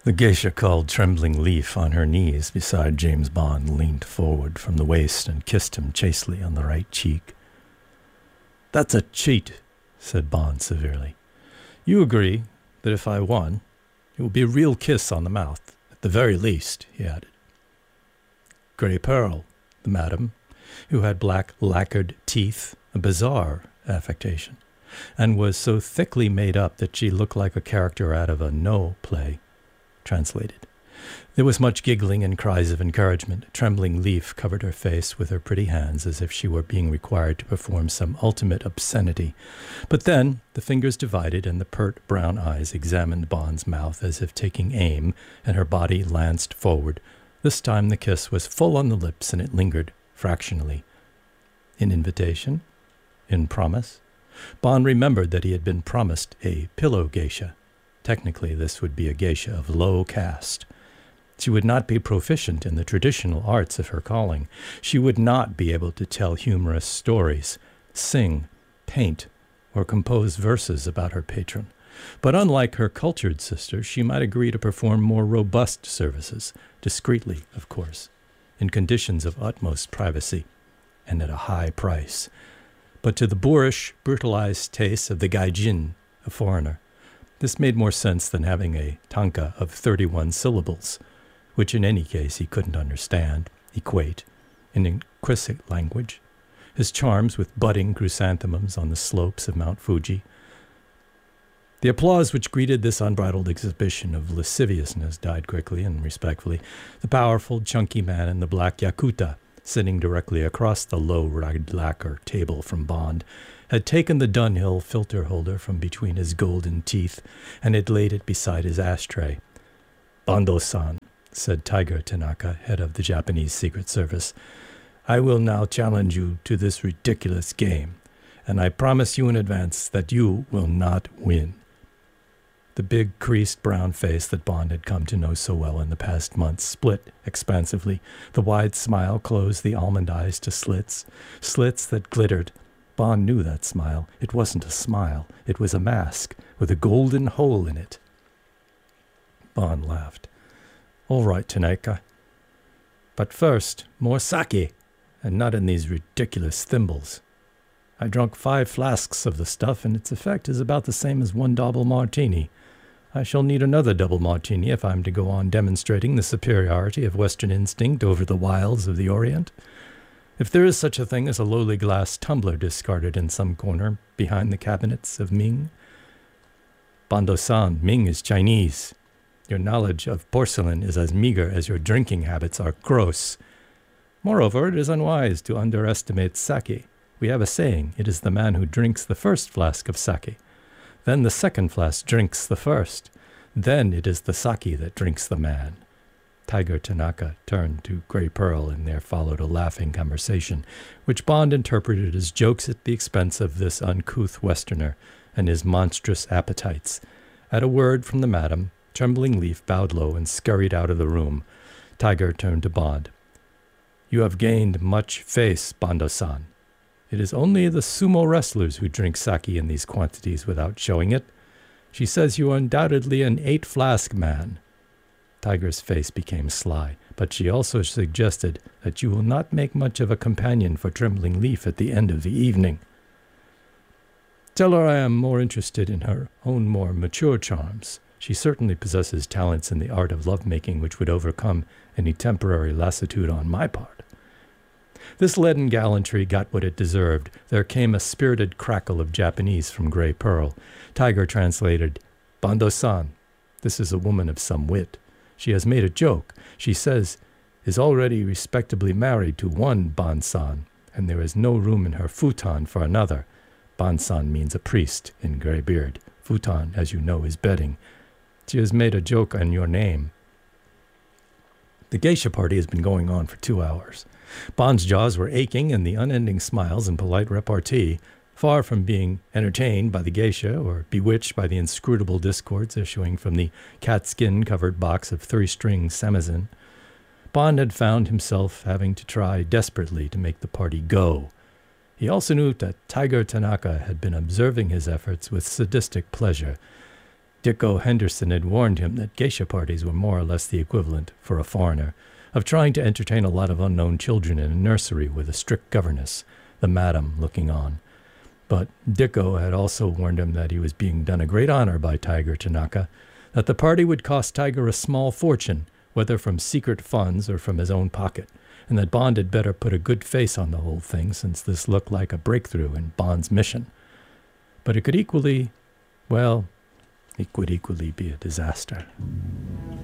The geisha called Trembling Leaf on her knees beside James Bond leaned forward from the waist and kissed him chastely on the right cheek. "That's a cheat," said Bond severely. "You agree that if I won, it will be a real kiss on the mouth, at the very least," he added. Grey Pearl, the madam, who had black lacquered teeth, a bizarre affectation, and was so thickly made up that she looked like a character out of a No play, translated. There was much giggling and cries of encouragement. Trembling Leaf covered her face with her pretty hands as if she were being required to perform some ultimate obscenity. But then the fingers divided and the pert brown eyes examined Bond's mouth as if taking aim, and her body lanced forward. This time the kiss was full on the lips and it lingered fractionally. In invitation? In promise? Bond remembered that he had been promised a pillow geisha. Technically, this would be a geisha of low caste. She would not be proficient in the traditional arts of her calling. She would not be able to tell humorous stories, sing, paint, or compose verses about her patron. But unlike her cultured sister, she might agree to perform more robust services, discreetly, of course, in conditions of utmost privacy, and at a high price. But to the boorish, brutalized taste of the gaijin, a foreigner, this made more sense than having a tanka of 31 syllables, which in any case he couldn't understand, equate, in inquisitive language. His charms with budding chrysanthemums on the slopes of Mount Fuji. The applause which greeted this unbridled exhibition of lasciviousness died quickly and respectfully. The powerful, chunky man in the black yakuta, sitting directly across the low ragged lacquer table from Bond, had taken the Dunhill filter holder from between his golden teeth and had laid it beside his ashtray. "Bando-san," said Tiger Tanaka, head of the Japanese Secret Service, "I will now challenge you to this ridiculous game, and I promise you in advance that you will not win." The big, creased brown face that Bond had come to know so well in the past months split expansively. The wide smile closed the almond eyes to slits that glittered. Bond knew that smile. It wasn't a smile. It was a mask with a golden hole in it. Bond laughed. "All right, Tanaka. But first, more sake, and not in these ridiculous thimbles. I drunk 5 flasks of the stuff, and its effect is about the same as 1 double martini. I shall need another double martini if I am to go on demonstrating the superiority of Western instinct over the wilds of the Orient. If there is such a thing as a lowly glass tumbler discarded in some corner behind the cabinets of Ming." "Bando-san, Ming is Chinese. Your knowledge of porcelain is as meager as your drinking habits are gross. Moreover, it is unwise to underestimate sake. We have a saying, it is the man who drinks the first flask of sake. Then the second flask drinks the first. Then it is the sake that drinks the man." Tiger Tanaka turned to Grey Pearl, and there followed a laughing conversation, which Bond interpreted as jokes at the expense of this uncouth Westerner and his monstrous appetites. At a word from the madam, Trembling Leaf bowed low and scurried out of the room. Tiger turned to Bond. "You have gained much face, Bando-san. It is only the sumo wrestlers who drink sake in these quantities without showing it. She says you are undoubtedly an 8-flask man." Tiger's face became sly, but she also suggested that you will not make much of a companion for Trembling Leaf at the end of the evening. "Tell her I am more interested in her own more mature charms. She certainly possesses talents in the art of lovemaking which would overcome any temporary lassitude on my part." This leaden gallantry got what it deserved. There came a spirited crackle of Japanese from Grey Pearl. Tiger translated, "Bando-san, this is a woman of some wit. She has made a joke. She says, is already respectably married to one Ban-san, and there is no room in her futon for another. Ban-san means a priest in Greybeard. Futon, as you know, is bedding. She has made a joke on your name." The geisha party has been going on for 2 hours. Bond's jaws were aching, and the unending smiles and polite repartee, far from being entertained by the geisha or bewitched by the inscrutable discords issuing from the cat-skin-covered box of 3-string samisen, Bond had found himself having to try desperately to make the party go. He also knew that Tiger Tanaka had been observing his efforts with sadistic pleasure. Dicko Henderson had warned him that geisha parties were more or less the equivalent, for a foreigner, of trying to entertain a lot of unknown children in a nursery with a strict governess, the madam, looking on. But Dicko had also warned him that he was being done a great honor by Tiger Tanaka, that the party would cost Tiger a small fortune, whether from secret funds or from his own pocket, and that Bond had better put a good face on the whole thing, since this looked like a breakthrough in Bond's mission. But it could equally be a disaster.